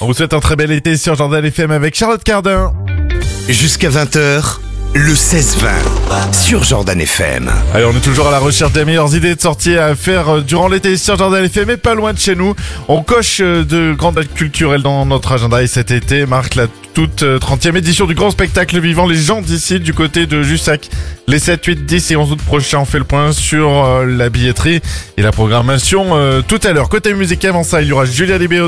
On vous souhaite un très bel été sur Jordan FM avec Charlotte Cardin. Jusqu'à 20h, le 16-20 sur Jordan FM. Allez, on est toujours à la recherche des meilleures idées de sorties à faire durant l'été sur Jordan FM, mais pas loin de chez nous. On coche de grandes dates culturelles dans notre agenda et cet été marque la toute 30e édition du grand spectacle vivant Les gens d'ici du côté de Jussac. Les 7, 8, 10 et 11 août prochains, on fait le point sur la billetterie et la programmation tout à l'heure. Côté musique, avant ça, il y aura Julia Libéo.